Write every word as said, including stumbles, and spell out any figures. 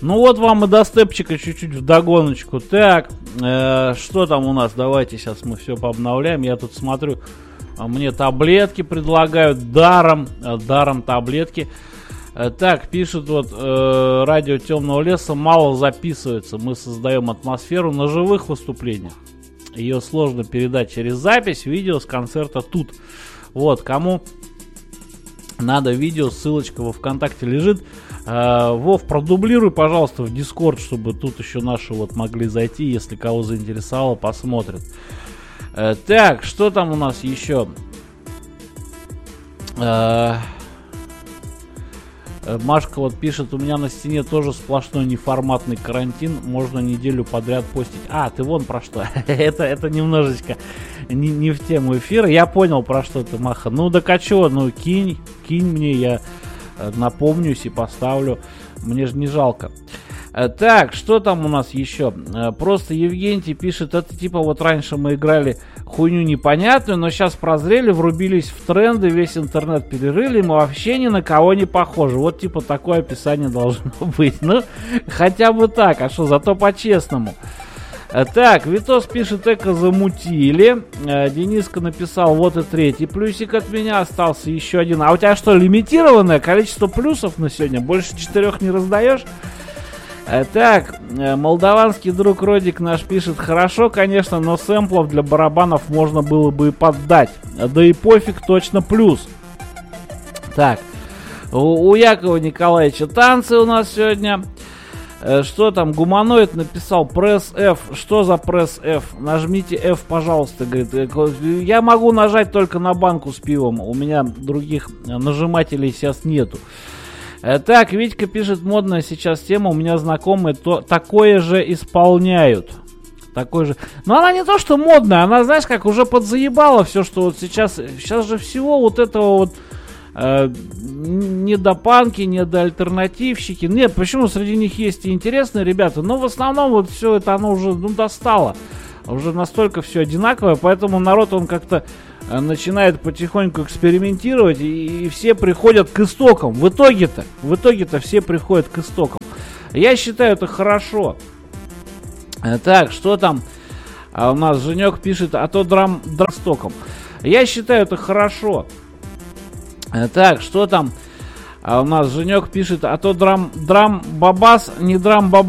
Ну вот вам и до степчика чуть-чуть вдогоночку. Так, э, что там у нас? Давайте сейчас мы все пообновляем. Я тут смотрю, мне таблетки предлагают даром, даром таблетки. Э, так, пишут вот, э, радио Темного леса мало записывается. Мы создаем атмосферу на живых выступлениях. Ее сложно передать через запись. Видео с концерта тут. Вот, кому надо видео, ссылочка во ВКонтакте лежит. Uh, Вов, продублируй, пожалуйста, в Дискорд, чтобы тут еще наши вот могли зайти, если кого заинтересовало, посмотрят. Uh, так, что там у нас еще? Uh, Машка вот пишет, у меня на стене тоже сплошной неформатный карантин, можно неделю подряд постить. А, ты вон про что? это, это немножечко не, не в тему эфира. Я понял, про что ты, Маха. Ну, да а чё, ну кинь, кинь мне, я напомнюсь и поставлю. Мне же не жалко. Так, что там у нас еще? Просто Евгений пишет, это типа вот раньше мы играли хуйню непонятную, но сейчас прозрели, врубились в тренды, весь интернет перерыли, мы вообще ни на кого не похожи. Вот типа такое описание должно быть. Ну, хотя бы так, а что, зато по-честному. Так, Витос пишет, эко замутили. Дениска написал, вот и третий плюсик от меня, остался еще один. А у тебя что, лимитированное количество плюсов на сегодня? Больше четырех не раздаешь? Так, молдаванский друг Родик наш пишет, хорошо, конечно, но сэмплов для барабанов можно было бы и поддать. Да и пофиг, точно плюс. Так, у, у Якова Николаевича танцы у нас сегодня. Что там, гуманоид написал, пресс F. Что за пресс F? Нажмите F, пожалуйста, говорит. Я могу нажать только на банку с пивом. У меня других нажимателей сейчас нету. Так, Витька пишет, модная сейчас тема. У меня знакомые то, такое же исполняют. Такой же. Но она не то, что модная. Она, знаешь, как уже подзаебала все, что вот сейчас. Сейчас же всего вот этого вот. Не до панки, не до альтернативщики. Нет, почему среди них есть и интересные ребята, но в основном вот все это оно уже ну, достало. Уже настолько все одинаковое, поэтому народ он как-то начинает потихоньку экспериментировать, и, и все приходят к истокам. В итоге-то, в итоге-то все приходят к истокам. Я считаю, это хорошо. Так, что там? А у нас Женек пишет, а то драм драстоком. Я считаю, это хорошо. Так, что там? А у нас Женек пишет, а то драм драм бабас, не драм бабас.